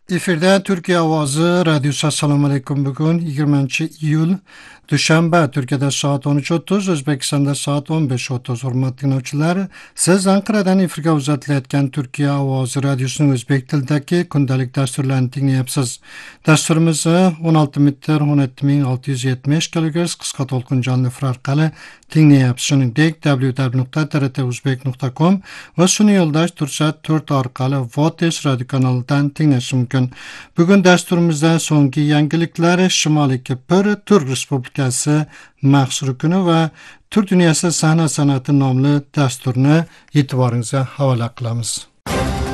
Efirde Türkiye Ovozi Radyosu. Assalomu alaykum. Bugun 20-iyul dushanba. Turkiyada soat 13:30, O'zbekistonda soat 15:30. Hurmatli tinglovchilar, siz Anqaradan efirga uzatilayotgan Turkiya Ovozi Radiosuning o'zbek tilidagi kundalik dasturlarini tinglayapsiz. Dasturimizni 16 metr 17670 kHz qisqa to'lqin jonli efir orqali tinglayapsiz. Shuningdek, www.trtuzbek.com va sun'iy yo'ldosh Tursat 4 orqali Votes radio kanalidan tinglash mumkin. Bugun dasturimizda so'nggi yangiliklar, Shimoliy Kipr Turk Respublikasi mahsur kuni va Turk dunyosi sahna san'ati nomli dasturni e'tiboringizga havola qilamiz.